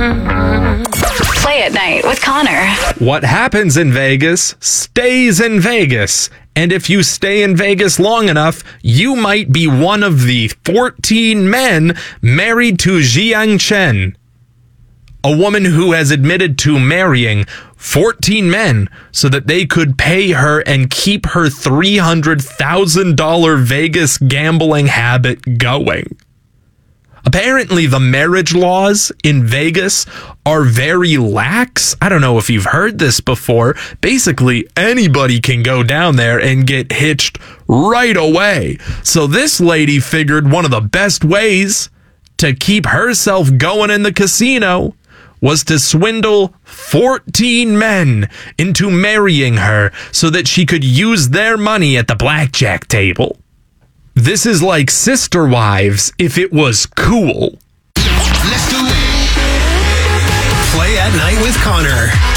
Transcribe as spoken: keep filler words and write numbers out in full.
Play at Night with Connor. What happens in Vegas stays in Vegas. And if you stay in Vegas long enough, you might be one of the fourteen men married to Jiang Chen, a woman who has admitted to marrying fourteen men so that they could pay her and keep her three hundred thousand dollars Vegas gambling habit going. Apparently, the marriage laws in Vegas are very lax. I don't know if you've heard this before. Basically, anybody can go down there and get hitched right away. So this lady figured one of the best ways to keep herself going in the casino was to swindle fourteen men into marrying her so that she could use their money at the blackjack table. This is like Sister Wives if it was cool. Let's do it. Play at Night with Connor.